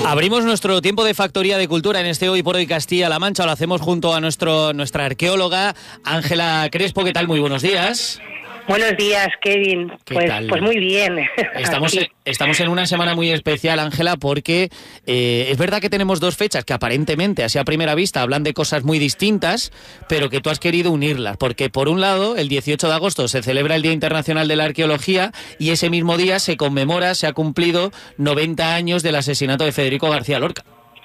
Abrimos nuestro tiempo de factoría de cultura en este Hoy por Hoy Castilla-La Mancha. Lo hacemos junto a nuestra arqueóloga Ángela Crespo. ¿Qué tal? Muy buenos días. Buenos días, Kevin. Pues muy bien. Estamos en una semana muy especial, Ángela, porque es verdad que tenemos dos fechas que aparentemente, así a primera vista, hablan de cosas muy distintas, pero que tú has querido unirlas. Porque, por un lado, el 18 de agosto se celebra el Día Internacional de la Arqueología y ese mismo día se ha cumplido 90 años del asesinato de Federico García Lorca.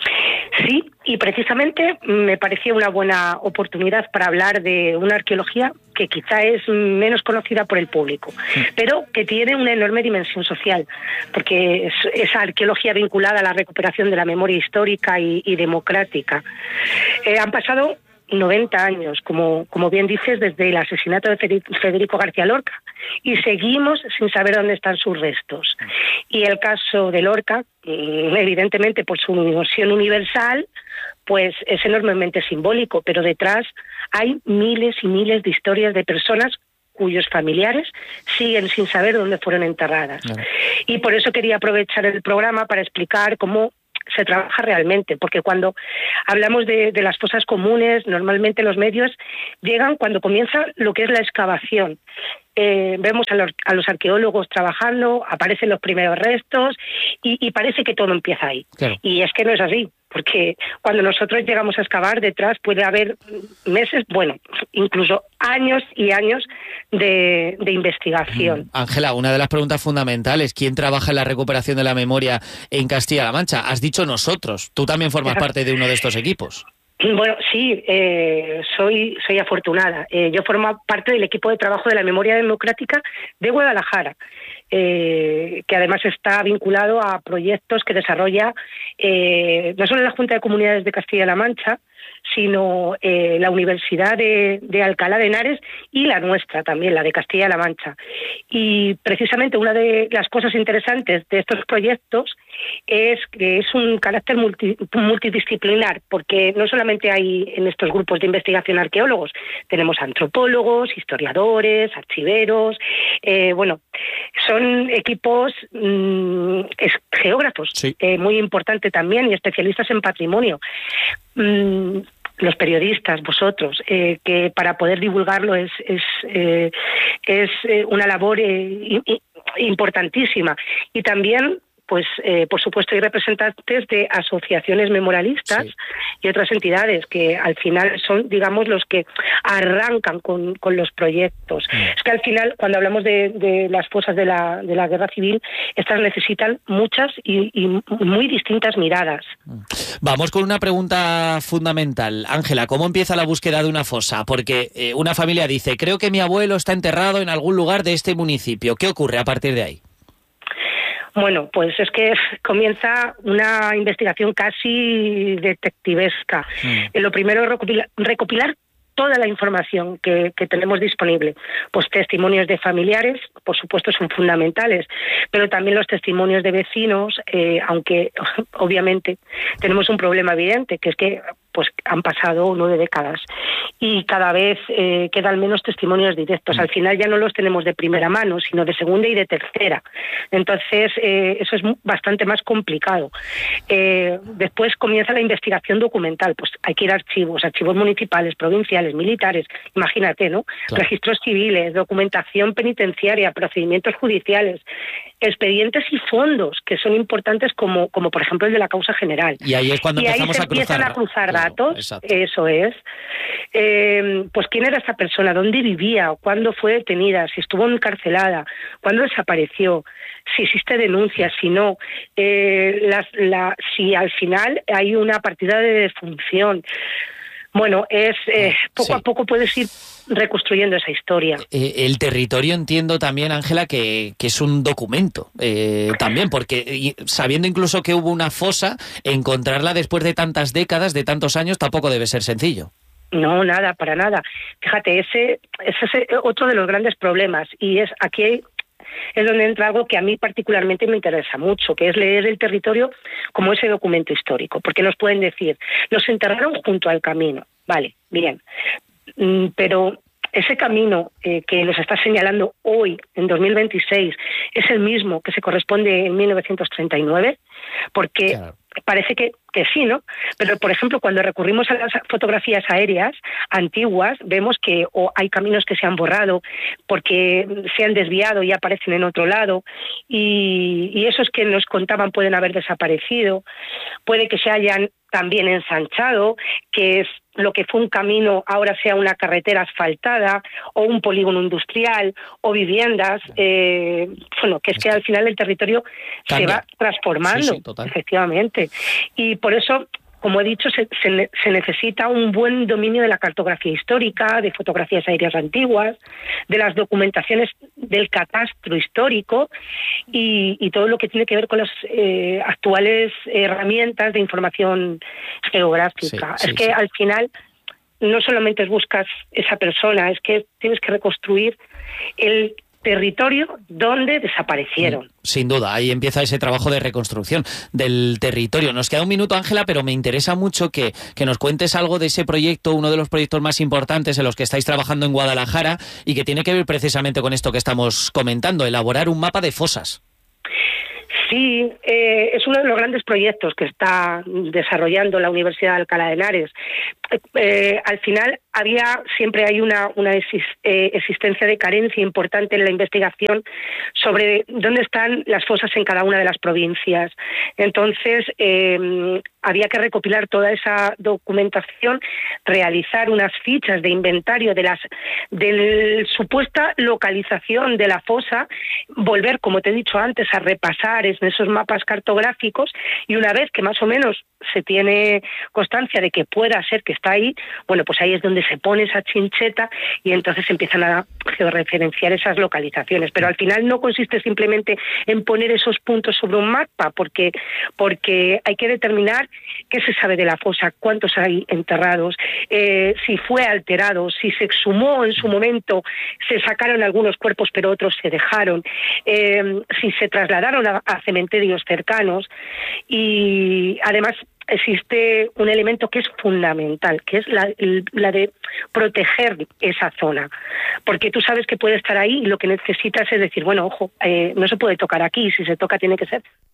Sí, y precisamente me parecía una buena oportunidad para hablar de una arqueología que quizá es menos conocida por el público, pero que tiene una enorme dimensión social, porque es esa arqueología vinculada a la recuperación de la memoria histórica y democrática. Han pasado 90 años, como bien dices, desde el asesinato de Federico García Lorca, y seguimos sin saber dónde están sus restos. Y el caso de Lorca, evidentemente por su dimensión universal, pues es enormemente simbólico, pero detrás hay miles y miles de historias de personas cuyos familiares siguen sin saber dónde fueron enterradas. Claro. Y por eso quería aprovechar el programa para explicar cómo se trabaja realmente, porque cuando hablamos de las fosas comunes, normalmente los medios llegan cuando comienza lo que es la excavación. Vemos a los arqueólogos trabajando, aparecen los primeros restos y parece que todo empieza ahí. Claro. Y es que no es así, porque cuando nosotros llegamos a excavar, detrás puede haber meses, bueno, incluso años y años de investigación. Ángela, una de las preguntas fundamentales, ¿quién trabaja en la recuperación de la memoria en Castilla-La Mancha? Has dicho nosotros, tú también formas parte de uno de estos equipos. Bueno, sí, soy afortunada. Yo formo parte del equipo de trabajo de la memoria democrática de Guadalajara, que además está vinculado a proyectos que desarrolla no solo la Junta de Comunidades de Castilla-La Mancha, sino la Universidad de Alcalá de Henares y la nuestra también, la de Castilla-La Mancha. Y precisamente una de las cosas interesantes de estos proyectos es que es un carácter multidisciplinar, porque no solamente hay en estos grupos de investigación arqueólogos, tenemos antropólogos, historiadores, archiveros, son equipos geógrafos, sí, muy importante también, y especialistas en patrimonio. Los periodistas, vosotros, que para poder divulgarlo es una labor importantísima. Y también, pues, por supuesto, hay representantes de asociaciones memorialistas, sí, y otras entidades que al final son, digamos, los que arrancan con los proyectos. Es que al final, cuando hablamos de las fosas de la guerra civil, estas necesitan muchas y muy distintas miradas. Vamos con una pregunta fundamental. Ángela, ¿cómo empieza la búsqueda de una fosa? Porque una familia dice, creo que mi abuelo está enterrado en algún lugar de este municipio. ¿Qué ocurre a partir de ahí? Bueno, pues es que comienza una investigación casi detectivesca. Lo primero es recopilar toda la información que tenemos disponible. Pues testimonios de familiares, por supuesto, son fundamentales, pero también los testimonios de vecinos, aunque obviamente tenemos un problema evidente, que es que pues han pasado 9 décadas y cada vez quedan menos testimonios directos. Al final ya no los tenemos de primera mano, sino de segunda y de tercera. Entonces, eso es bastante más complicado. Después comienza la investigación documental. Pues hay que ir a archivos municipales, provinciales, militares, imagínate, ¿no? Claro. Registros civiles, documentación penitenciaria, procedimientos judiciales, expedientes y fondos, que son importantes como por ejemplo el de la causa general. Y ahí es cuando empezamos a cruzar datos, exacto. Eso es. Pues quién era esta persona, dónde vivía, cuándo fue detenida, si estuvo encarcelada, cuándo desapareció, si existe denuncia, si no, si al final hay una partida de defunción. Bueno, poco a poco puedes ir reconstruyendo esa historia. El territorio, entiendo también, Ángela, que es un documento también, porque sabiendo incluso que hubo una fosa, encontrarla después de tantas décadas, de tantos años, tampoco debe ser sencillo. No, nada, para nada. Fíjate, ese es otro de los grandes problemas, y aquí es donde entra algo que a mí particularmente me interesa mucho, que es leer el territorio como ese documento histórico, porque nos pueden decir, nos enterraron junto al camino, vale, bien, pero ese camino que nos está señalando hoy, en 2026, es el mismo que se corresponde en 1939, porque parece que sí, ¿no? Pero, por ejemplo, cuando recurrimos a las fotografías aéreas antiguas, vemos que hay caminos que se han borrado porque se han desviado y aparecen en otro lado, y esos que nos contaban pueden haber desaparecido, puede que se hayan también ensanchado, que es lo que fue un camino ahora sea una carretera asfaltada o un polígono industrial o viviendas, bueno, que es que al final el territorio cambia, se va transformando, sí, total. efectivamente. Y por eso, como he dicho, se necesita un buen dominio de la cartografía histórica, de fotografías aéreas antiguas, de las documentaciones del catastro histórico y todo lo que tiene que ver con las actuales herramientas de información geográfica. Sí, es que al final no solamente buscas esa persona, es que tienes que reconstruir el territorio donde desaparecieron. Sin duda, ahí empieza ese trabajo de reconstrucción del territorio. Nos queda un minuto, Ángela, pero me interesa mucho que nos cuentes algo de ese proyecto, uno de los proyectos más importantes en los que estáis trabajando en Guadalajara y que tiene que ver precisamente con esto que estamos comentando, elaborar un mapa de fosas. Sí, es uno de los grandes proyectos que está desarrollando la Universidad de Alcalá de Henares. Al final siempre hay una existencia de carencia importante en la investigación sobre dónde están las fosas en cada una de las provincias. Entonces, había que recopilar toda esa documentación, realizar unas fichas de inventario de la supuesta localización de la fosa, volver, como te he dicho antes, a repasar en esos mapas cartográficos, y una vez que más o menos se tiene constancia de que pueda ser que está ahí, bueno, pues ahí es donde se pone esa chincheta y entonces empiezan a georreferenciar esas localizaciones. Pero al final no consiste simplemente en poner esos puntos sobre un mapa, porque hay que determinar qué se sabe de la fosa, cuántos hay enterrados, si fue alterado, si se exhumó en su momento, se sacaron algunos cuerpos pero otros se dejaron, si se trasladaron a cementerios cercanos, y además existe un elemento que es fundamental, que es la de proteger esa zona, porque tú sabes que puede estar ahí y lo que necesitas es decir, bueno, ojo, no se puede tocar aquí, si se toca tiene que ser